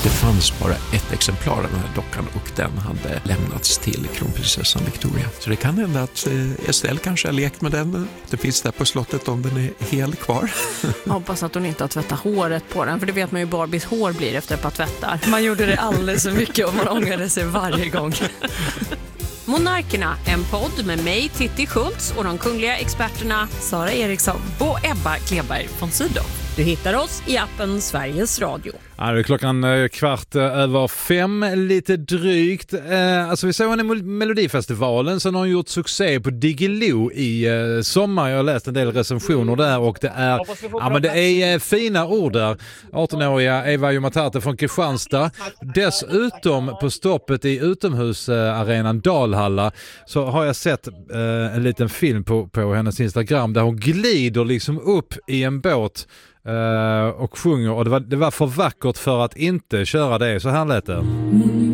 Det fanns bara ett exemplar av den här dockan och den hade lämnats till kronprinsessan Victoria. Så det kan hända att Estelle kanske har lekt med den. Det finns där på slottet om den är hel kvar. Jag hoppas att hon inte har tvättat håret på den, för det vet man ju Barbies hår blir efter ett par tvättar. Man gjorde det alldeles så mycket och man ångrade sig varje gång. Monarkerna, en podd med mig, Titti Schultz, och de kungliga experterna Sara Eriksson och Ebba Kleberg von Sydow. Du hittar oss i appen Sveriges Radio. Ja, det är klockan 4:15, lite drygt. Alltså vi såg henne i Melodifestivalen, så har hon gjort succé på Diggiloo i sommar. Jag har läst en del recensioner där och det är fina ord där. 18-åriga Eva Jumatarte från Kristianstad. Dessutom på stoppet i utomhusarenan Dalhalla så har jag sett en liten film på hennes Instagram där hon glider liksom upp i en båt och sjunger, och det var för vackert för att inte köra det. Så här lät det.